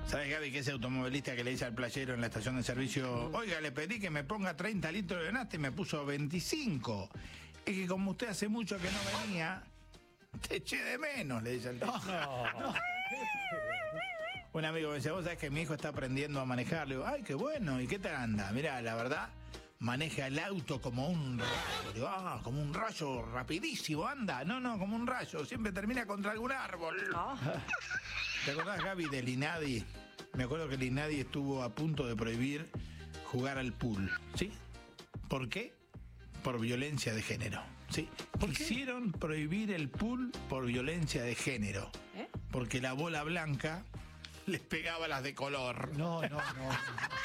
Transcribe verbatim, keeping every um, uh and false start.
¿Sabes, Gaby, que ese automovilista que le dice al playero en la estación de servicio, oiga, le pedí que me ponga treinta litros de nafta y me puso veinticinco? Es que como usted hace mucho que no venía, te eché de menos, le dice al tipo. No. No. Un amigo me dice, vos sabés que mi hijo está aprendiendo a manejar. Le digo, ay, qué bueno, ¿y qué tal anda? Mirá, la verdad, maneja el auto como un rayo. Le digo, ah, como un rayo rapidísimo, anda. No, no, como un rayo, siempre termina contra algún árbol. Oh. ¿Te acordás, Gaby, del INADI? Me acuerdo que el INADI estuvo a punto de prohibir jugar al pool, ¿sí? ¿Por qué? Por violencia de género, ¿sí? Quisieron prohibir el pool por violencia de género. ¿Eh? Porque la bola blanca les pegaba las de color. No, no, no.